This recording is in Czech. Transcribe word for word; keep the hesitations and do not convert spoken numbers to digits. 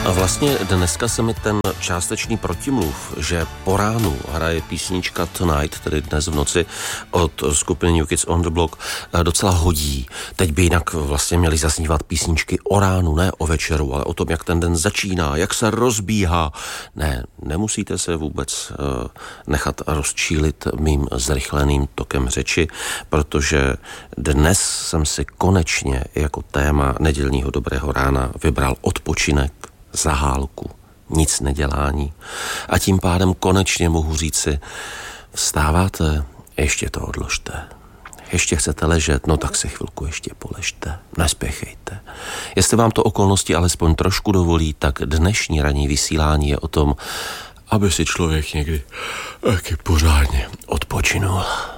A vlastně dneska se mi ten částečný protimluv, že po ránu hraje písnička Tonight, tedy dnes v noci, od skupiny New Kids on the Block, docela hodí. Teď by jinak vlastně měly zaznívat písničky o ránu, ne o večeru, ale o tom, jak ten den začíná, jak se rozbíhá. Ne, nemusíte se vůbec uh, nechat rozčílit mým zrychleným tokem řeči, protože dnes jsem si konečně jako téma nedělního dobrého rána vybral odpočinek, zahálku, nic nedělání. A tím pádem konečně mohu říci, vstáváte, ještě to odložte. Ještě chcete ležet, no tak si chvilku ještě poležte. Nespěchejte. Jestli vám to okolnosti alespoň trošku dovolí, tak dnešní ranní vysílání je o tom, aby si člověk někdy taky pořádně odpočinul.